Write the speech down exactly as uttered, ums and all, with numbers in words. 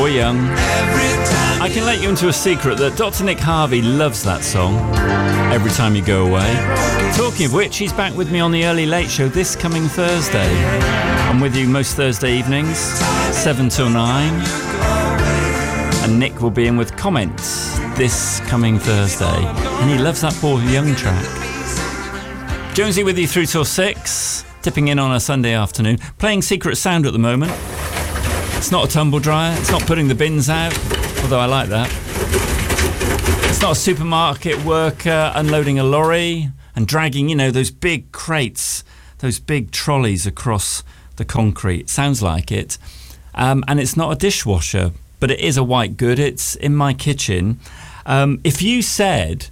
Paul Young. I can let you into a secret that Doctor Nick Harvey loves that song, Every Time You Go Away. Talking of which, he's back with me on the Early Late Show this coming Thursday. I'm with you most Thursday evenings, seven till nine. And Nick will be in with comments this coming Thursday. And he loves that Paul Young track. Jonesy with you through till six, tipping in on a Sunday afternoon, playing Secret Sound at the moment. It's not a tumble dryer, it's not putting the bins out, although I like that. It's not a supermarket worker unloading a lorry and dragging, you know, those big crates, those big trolleys across the concrete. Sounds like it. Um, and it's not a dishwasher, but it is a white good. It's in my kitchen. Um, if you said